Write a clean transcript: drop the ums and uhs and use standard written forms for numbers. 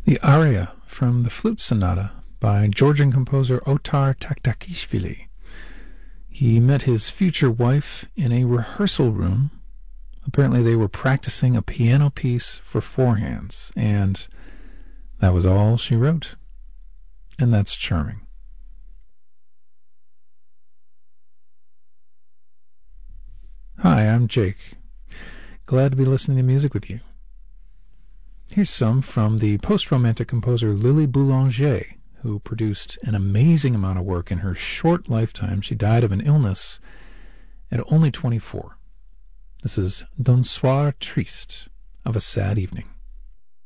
The aria from the Flute Sonata by Georgian composer Otar Taktakishvili. He met his future wife in a rehearsal room. Apparently they were practicing a piano piece for four hands, and that was all she wrote. And that's charming. Hi, I'm Jake. Glad to be listening to music with you. Here's some from the post-romantic composer Lily Boulanger, who produced an amazing amount of work in her short lifetime. She died of an illness at only 24. This is D'un soir triste, of a sad evening.